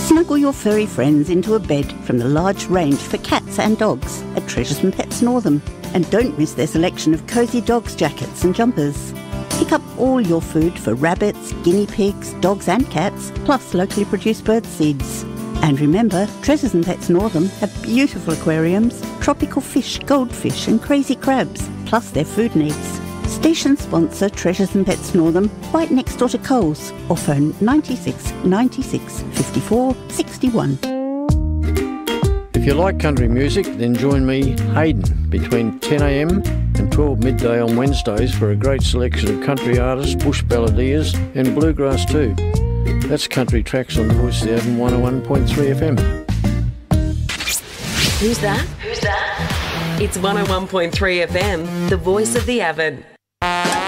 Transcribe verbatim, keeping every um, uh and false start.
Snuggle your furry friends into a bed from the large range for cats and dogs at Treasures and Pets Northam. And don't miss their selection of cosy dogs jackets and jumpers. Pick up all your food for rabbits, guinea pigs, dogs and cats, plus locally produced bird seeds. And remember, Treasures and Pets Northam have beautiful aquariums, tropical fish, goldfish and crazy crabs, plus their food needs. Station sponsor Treasures and Pets Northam, right next door to Coles, or phone ninety-six ninety-six fifty-four sixty-one. If you like country music, then join me, Hayden, between ten a m and twelve midday on Wednesdays for a great selection of country artists, bush balladeers and bluegrass too. That's Country Tracks on the Voice of the Avon one oh one point three F M. Who's that? Who's that? It's one oh one point three F M, the Voice of the Avon.